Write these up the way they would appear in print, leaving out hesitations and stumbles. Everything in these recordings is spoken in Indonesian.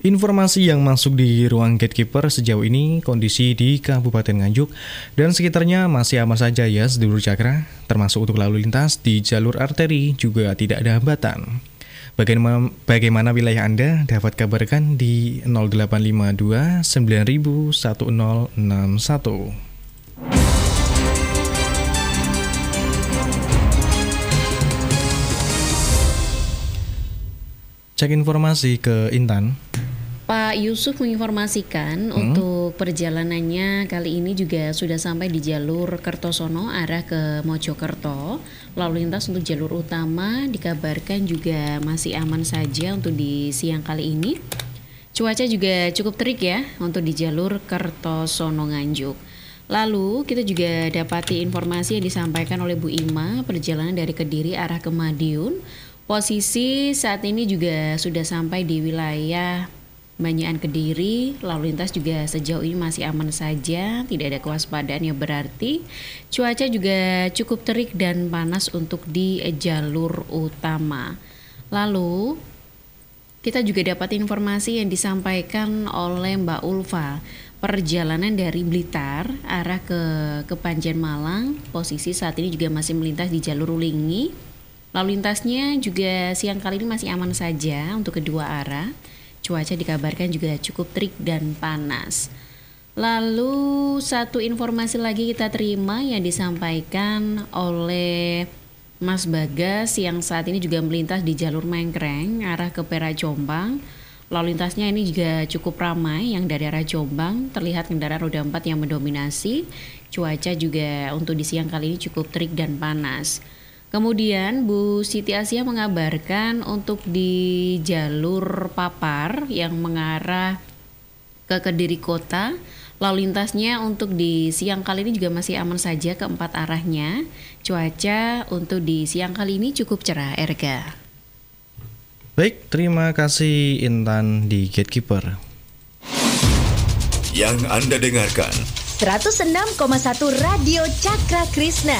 Informasi yang masuk di ruang gatekeeper sejauh ini kondisi di Kabupaten Nganjuk dan sekitarnya masih aman saja ya sedulur Cakra, termasuk untuk lalu lintas di jalur arteri juga tidak ada hambatan. Bagaimana wilayah Anda dapat kabarkan di 0852 9000 1061. Cek informasi ke Intan. Pak Yusuf menginformasikan untuk perjalanannya kali ini juga sudah sampai di jalur Kertosono arah ke Mojokerto. Lalu lintas untuk jalur utama dikabarkan juga masih aman saja untuk di siang kali ini. Cuaca juga cukup terik ya untuk di jalur Kertosono Nganjuk. Lalu kita juga dapati informasi yang disampaikan oleh Bu Ima, perjalanan dari Kediri arah ke Madiun. Posisi saat ini juga sudah sampai di wilayah Banyakan Kediri, lalu lintas juga sejauh ini masih aman saja, tidak ada kewaspadaan yang berarti. Cuaca juga cukup terik dan panas untuk di jalur utama. Lalu kita juga dapat informasi yang disampaikan oleh Mbak Ulfa. Perjalanan dari Blitar arah ke Panjen Malang, posisi saat ini juga masih melintas di jalur Ulingi. Lalu lintasnya juga siang kali ini masih aman saja untuk kedua arah. Cuaca dikabarkan juga cukup terik dan panas. Lalu satu informasi lagi kita terima yang disampaikan oleh Mas Bagas yang saat ini juga melintas di jalur Mengkreng arah ke Perak Jombang. Lalu lintasnya ini juga cukup ramai, yang dari arah Jombang terlihat kendaraan roda 4 yang mendominasi. Cuaca juga untuk di siang kali ini cukup terik dan panas. Kemudian Bu Siti Asia mengabarkan untuk di jalur Papar yang mengarah ke Kediri Kota, lalu lintasnya untuk di siang kali ini juga masih aman saja keempat arahnya. Cuaca untuk di siang kali ini cukup cerah, Erga. Baik, terima kasih Intan di Gatekeeper. Yang Anda dengarkan 106,1 Radio Cakra Krishna.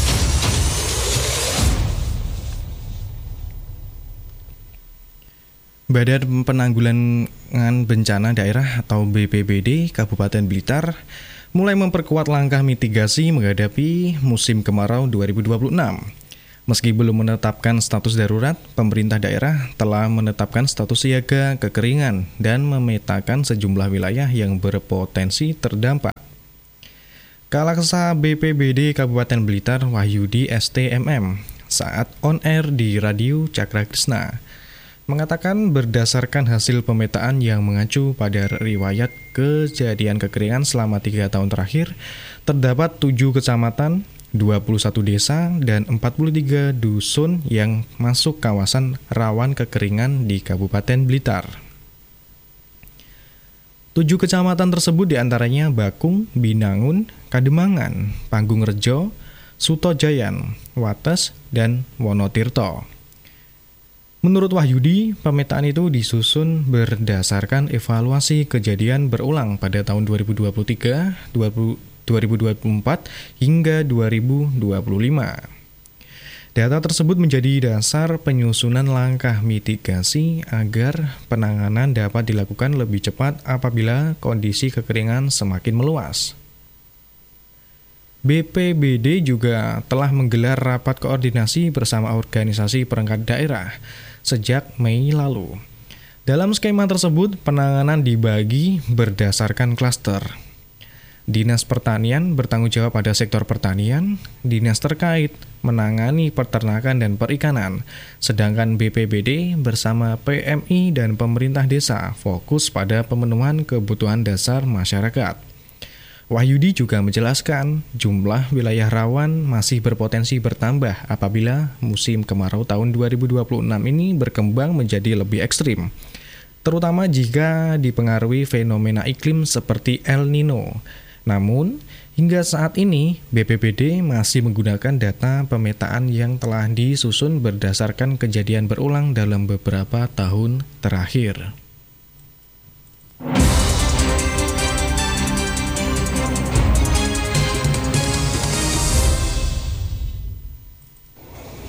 Badan Penanggulangan Bencana Daerah atau BPBD Kabupaten Blitar mulai memperkuat langkah mitigasi menghadapi musim kemarau 2026. Meski belum menetapkan status darurat, pemerintah daerah telah menetapkan status siaga kekeringan dan memetakan sejumlah wilayah yang berpotensi terdampak. Kalaksa BPBD Kabupaten Blitar Wahyudi STMM saat on air di Radio Cakra Krishna mengatakan berdasarkan hasil pemetaan yang mengacu pada riwayat kejadian kekeringan selama 3 tahun terakhir, terdapat 7 kecamatan, 21 desa, dan 43 dusun yang masuk kawasan rawan kekeringan di Kabupaten Blitar. 7 kecamatan tersebut diantaranya Bakung, Binangun, Kademangan, Panggung Rejo, Sutojayan, Wates, dan Wonotirto. Menurut Wahyudi, pemetaan itu disusun berdasarkan evaluasi kejadian berulang pada tahun 2023, 2024, hingga 2025. Data tersebut menjadi dasar penyusunan langkah mitigasi agar penanganan dapat dilakukan lebih cepat apabila kondisi kekeringan semakin meluas. BPBD juga telah menggelar rapat koordinasi bersama organisasi perangkat daerah sejak Mei lalu. Dalam skema tersebut, penanganan dibagi berdasarkan klaster. Dinas Pertanian bertanggung jawab pada sektor pertanian, dinas terkait menangani peternakan dan perikanan, sedangkan BPBD bersama PMI dan pemerintah desa fokus pada pemenuhan kebutuhan dasar masyarakat. Wahyudi juga menjelaskan jumlah wilayah rawan masih berpotensi bertambah apabila musim kemarau tahun 2026 ini berkembang menjadi lebih ekstrim, terutama jika dipengaruhi fenomena iklim seperti El Nino. Namun, hingga saat ini BPBD masih menggunakan data pemetaan yang telah disusun berdasarkan kejadian berulang dalam beberapa tahun terakhir.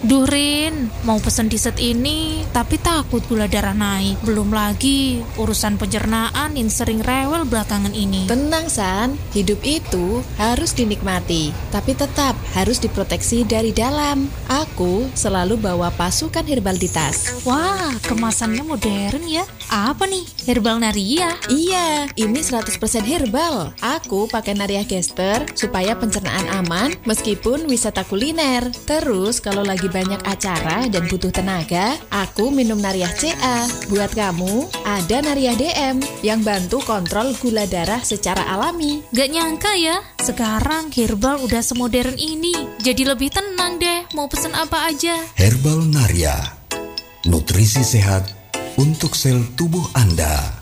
Duh Rin, mau pesen dessert ini tapi takut gula darah naik. Belum lagi urusan pencernaan yang sering rewel belakangan ini. Tenang San, hidup itu harus dinikmati, tapi tetap harus diproteksi dari dalam. Aku selalu bawa pasukan herbal di tas. Wah, kemasannya modern ya. Apa nih? Herbal Naria? Iya, ini 100% herbal. Aku pakai Naria Gester supaya pencernaan aman meskipun wisata kuliner. Terus kalau lagi banyak acara dan butuh tenaga, aku minum Nariah CA. Buat kamu, ada Nariah DM yang bantu kontrol gula darah secara alami. Gak nyangka ya, sekarang herbal udah semodern ini. Jadi lebih tenang deh, mau pesen apa aja. Herbal Naria, nutrisi sehat untuk sel tubuh Anda.